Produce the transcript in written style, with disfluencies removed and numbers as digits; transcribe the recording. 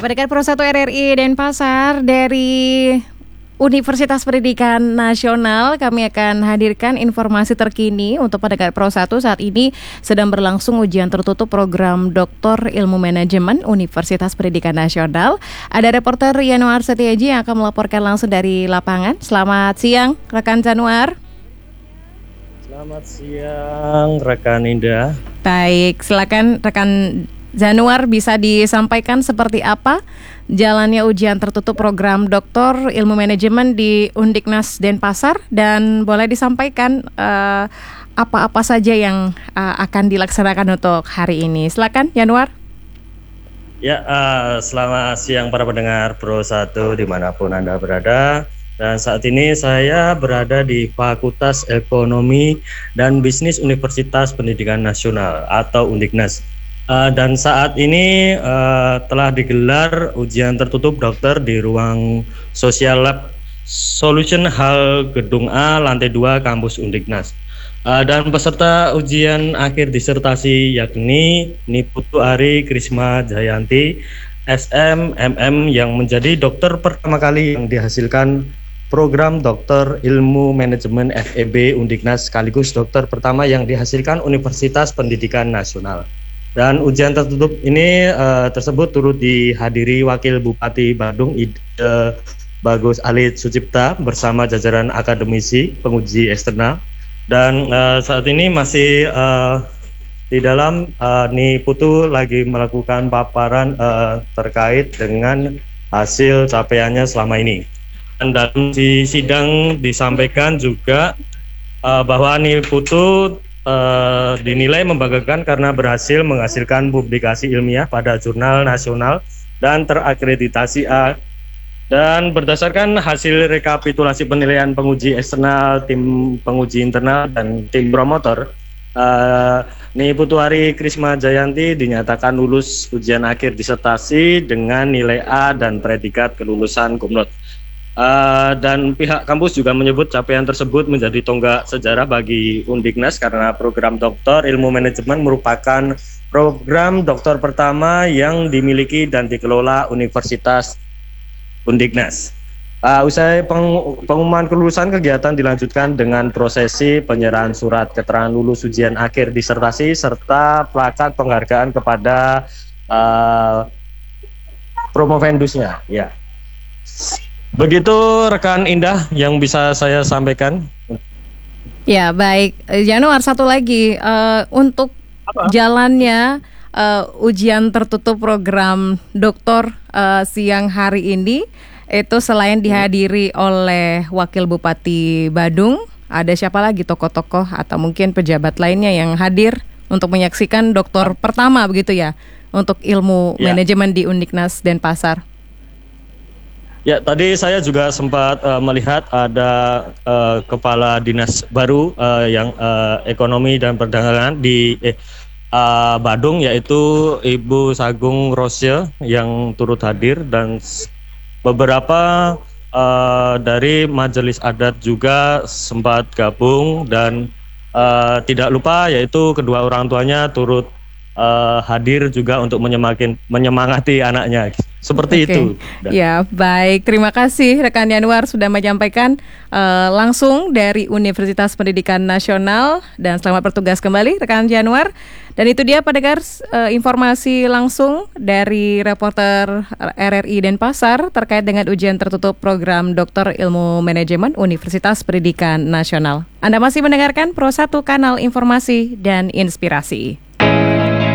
Pendengar Pro 1 RRI Denpasar, dari Universitas Pendidikan Nasional, kami akan hadirkan informasi terkini untuk pendengar Pro 1. Saat ini sedang berlangsung ujian tertutup program Doktor Ilmu Manajemen Universitas Pendidikan Nasional. Ada reporter Yanuar Setiaji yang akan melaporkan langsung dari lapangan. Selamat siang, rekan Januar. Selamat siang, rekan Indah. Baik, silakan rekan Januar, bisa disampaikan seperti apa jalannya ujian tertutup program Doktor Ilmu Manajemen di Undiknas Denpasar, dan boleh disampaikan apa-apa saja yang akan dilaksanakan untuk hari ini. Silakan Januar. Ya, selamat siang para pendengar Pro 1 dimanapun Anda berada. Dan saat ini saya berada di Fakultas Ekonomi dan Bisnis Universitas Pendidikan Nasional atau Undiknas. Dan saat ini telah digelar ujian tertutup dokter di ruang Social Lab Solution Hall Gedung A, lantai 2 kampus Undiknas. Dan peserta ujian akhir disertasi yakni Niputu Ari Krisma Jayanti, SM, MM, yang menjadi dokter pertama kali yang dihasilkan program Doktor Ilmu Manajemen FEB Undiknas, sekaligus dokter pertama yang dihasilkan Universitas Pendidikan Nasional. Dan ujian tertutup ini tersebut turut dihadiri Wakil Bupati Badung Ide Bagus Alit Sucipta bersama jajaran akademisi penguji eksternal. Dan saat ini masih di dalam Niputu lagi melakukan paparan terkait dengan hasil capaiannya selama ini. Dan dalam sidang disampaikan juga bahwa Niputu dinilai membanggakan karena berhasil menghasilkan publikasi ilmiah pada jurnal nasional dan terakreditasi A. Dan berdasarkan hasil rekapitulasi penilaian penguji eksternal, tim penguji internal, dan tim promotor, Niputu Ari Krisma Jayanti dinyatakan lulus ujian akhir disertasi dengan nilai A dan predikat kelulusan cum laude. Dan pihak kampus juga menyebut capaian tersebut menjadi tonggak sejarah bagi Undiknas karena program Doktor Ilmu Manajemen merupakan program doktor pertama yang dimiliki dan dikelola Universitas Undiknas. Usai pengumuman kelulusan, kegiatan dilanjutkan dengan prosesi penyerahan surat keterangan lulus ujian akhir disertasi serta plakat penghargaan kepada promovendusnya. Ya. Begitu rekan Indah yang bisa saya sampaikan. Ya, baik. Januar, satu lagi untuk jalannya ujian tertutup program doktor siang hari ini, itu selain dihadiri oleh Wakil Bupati Badung, ada siapa lagi tokoh-tokoh atau mungkin pejabat lainnya yang hadir untuk menyaksikan doktor pertama begitu ya untuk ilmu manajemen di Undiknas Denpasar? Ya, tadi saya juga sempat melihat ada kepala dinas baru yang ekonomi dan perdagangan di Badung, yaitu Ibu Sagung Rosya yang turut hadir, dan beberapa dari majelis adat juga sempat gabung, dan tidak lupa yaitu kedua orang tuanya turut hadir juga untuk menyemangati anaknya. Seperti itu. Ya, baik. Terima kasih rekan Yanuar sudah menyampaikan langsung dari Universitas Pendidikan Nasional, dan selamat bertugas kembali rekan Yanuar. Dan itu dia pendengar informasi langsung dari reporter RRI Denpasar terkait dengan ujian tertutup program Doktor Ilmu Manajemen Universitas Pendidikan Nasional. Anda masih mendengarkan Pro 1 Kanal Informasi dan Inspirasi.